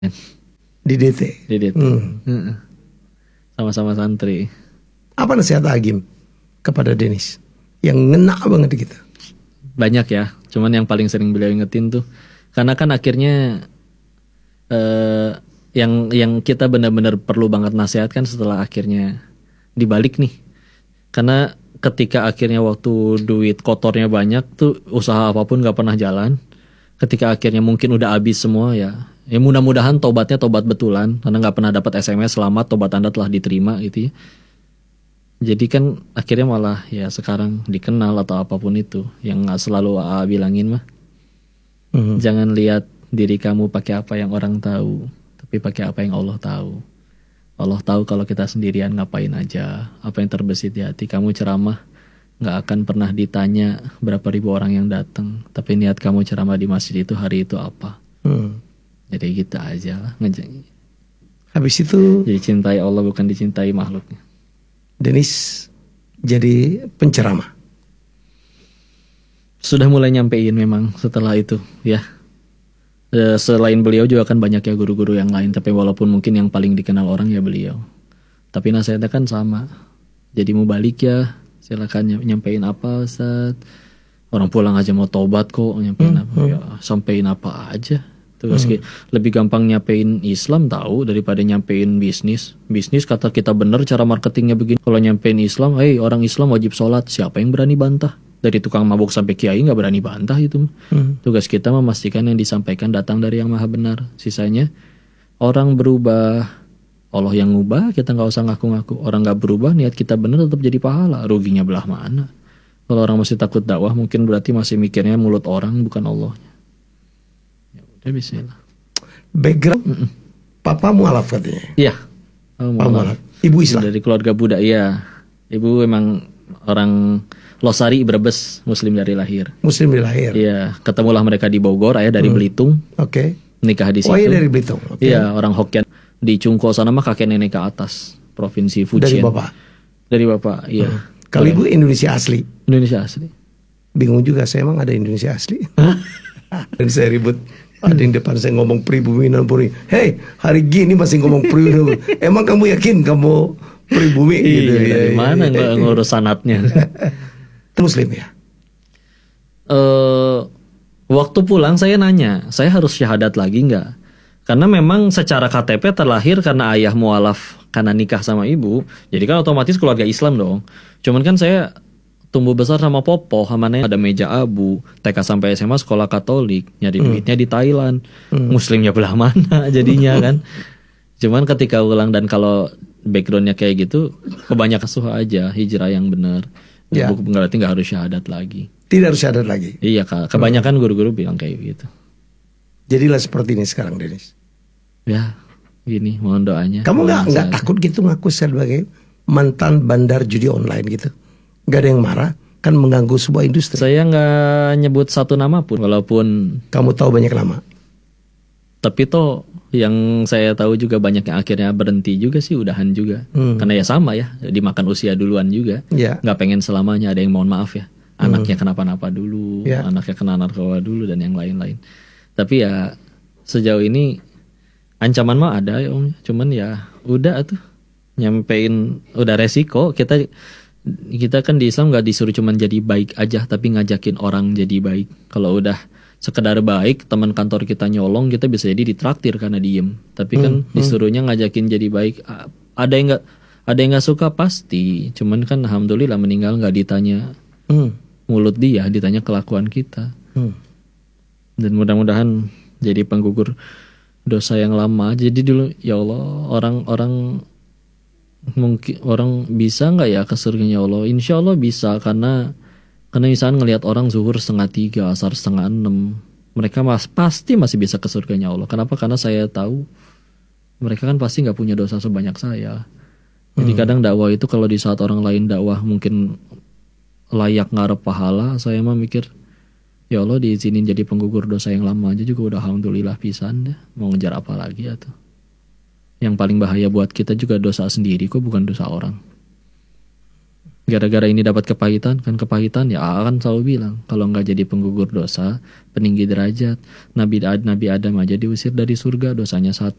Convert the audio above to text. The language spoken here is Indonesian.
Di DT. Di DT. Sama-sama santri. Apa nasihat Agim kepada Dennis yang ngena banget di kita? Banyak ya, cuman yang paling sering beliau ingetin tuh, karena kan akhirnya yang kita benar-benar perlu banget nasihat kan setelah akhirnya dibalik nih. Karena ketika akhirnya waktu duit kotornya banyak tuh, usaha apapun gak pernah jalan. Ketika akhirnya mungkin udah habis semua ya mudah-mudahan tobatnya tobat betulan, karena gak pernah dapat SMS selamat tobat Anda telah diterima gitu ya. Jadi kan akhirnya malah ya sekarang dikenal atau apapun itu, yang gak selalu AA bilangin mah, jangan lihat diri kamu pakai apa yang orang tahu, tapi pakai apa yang Allah tahu. Allah tahu kalau kita sendirian ngapain aja, apa yang terbesit di hati. Kamu ceramah gak akan pernah ditanya berapa ribu orang yang datang, tapi niat kamu ceramah di masjid itu hari itu apa. Jadi kita aja lah ngejeng. Habis itu jadi cintai Allah bukan dicintai makhluknya. Dennis jadi penceramah. Sudah mulai nyampein memang setelah itu ya. Selain beliau juga kan banyak ya guru-guru yang lain, tapi walaupun mungkin yang paling dikenal orang ya beliau. Tapi nasihatnya kan sama. Jadi mau balik ya, silakan nyampein apa Ustaz. Orang pulang aja mau tobat kok, nyampein apa ya, sampein apa aja. Terus lebih gampang nyampein Islam tahu daripada nyampein bisnis. Bisnis kata kita bener cara marketingnya begini. Kalau nyampein Islam, orang Islam wajib sholat. Siapa yang berani bantah? Dari tukang mabuk sampai kiai nggak berani bantah itu. Tugas kita memastikan yang disampaikan datang dari yang maha benar. Sisanya orang berubah, Allah yang ngubah, kita nggak usah ngaku-ngaku. Orang nggak berubah, niat kita benar tetap jadi pahala. Ruginya belah mana? Kalau orang masih takut dakwah, mungkin berarti masih mikirnya mulut orang bukan Allahnya. Ya bismillah. Background papa mualaf katanya. Iya. Mualaf. Ibu Islam. Dari keluarga Buddha, iya. Ibu emang orang Losari Brebes, Muslim dari lahir. Muslim dari lahir. Iya, ketemulah mereka di Bogor, ayah dari Belitung. Oke. Nikah di situ. Oh, iya dari Belitung. Iya, orang Hokkien. Di Cungko sana mah kakek nenek ke atas, provinsi Fujian. Dari bapak. Dari bapak, iya. Kalau ibu Indonesia asli. Indonesia asli. Bingung juga, saya emang ada Indonesia asli. Dan saya ribut. Ada yang depan saya ngomong pribumi dan puri. Hei, hari gini masih ngomong pribumi. Emang kamu yakin kamu pribumi? Gitu. Iya, dari mana ngurus sanatnya? Muslim ya? Waktu pulang saya nanya, saya harus syahadat lagi nggak? Karena memang secara KTP terlahir karena ayah mualaf karena nikah sama ibu. Jadi kan otomatis keluarga Islam dong. Cuman kan saya tumbuh besar sama popo, sama nenek, ada meja abu, TK sampai SMA sekolah Katolik, nyari duitnya di Thailand. Muslimnya belah mana jadinya kan. Cuman ketika ulang dan kalau backgroundnya kayak gitu, kebanyakan suha aja hijrah yang benar. Ya. Berarti nggak harus syahadat lagi. Tidak harus syahadat lagi. Iya, kebanyakan guru-guru bilang kayak gitu. Jadilah seperti ini sekarang, Dennis. Ya, gini mohon doanya. Kamu nggak takut gitu ngaku sebagai mantan bandar judi online gitu? Gak ada yang marah, kan mengganggu sebuah industri. Saya nggak nyebut satu nama pun, walaupun kamu tahu banyak nama. Tapi toh yang saya tahu juga banyak yang akhirnya berhenti juga sih, udahan juga. Karena ya sama ya, dimakan usia duluan juga. Nggak pengen selamanya, ada yang mohon maaf ya. Anaknya kenapa-napa dulu, anaknya kena narkoba dulu dan yang lain-lain. Tapi ya sejauh ini ancaman mah ada ya Om. Cuman ya udah tuh nyampein, udah resiko. Kita kan di Islam nggak disuruh cuman jadi baik aja, tapi ngajakin orang jadi baik. Kalau udah sekedar baik, teman kantor kita nyolong, kita bisa jadi ditraktir karena diem. Tapi kan disuruhnya ngajakin jadi baik. Ada yang nggak suka pasti. Cuman kan alhamdulillah meninggal nggak ditanya mulut dia, ditanya kelakuan kita. Dan mudah-mudahan jadi penggugur dosa yang lama. Jadi dulu ya Allah, orang mungkin orang bisa nggak ya ke surganya Allah? Insya Allah bisa, karena misalnya ngelihat orang zuhur 2:30, asar 5:30, mereka pasti masih bisa ke surganya Allah. Kenapa? Karena saya tahu mereka kan pasti nggak punya dosa sebanyak saya. Jadi kadang dakwah itu kalau di saat orang lain dakwah mungkin layak ngarep pahala, saya mah mikir ya Allah diizinin jadi penggugur dosa yang lama aja juga udah alhamdulillah pisan deh. Mau ngejar apa lagi ya tuh? Yang paling bahaya buat kita juga dosa sendiri kok, bukan dosa orang. Gara-gara ini dapat kepahitan, kan kepahitan ya akan selalu bilang kalau nggak jadi penggugur dosa, peninggi derajat. Nabi Adam aja diusir dari surga, dosanya 1.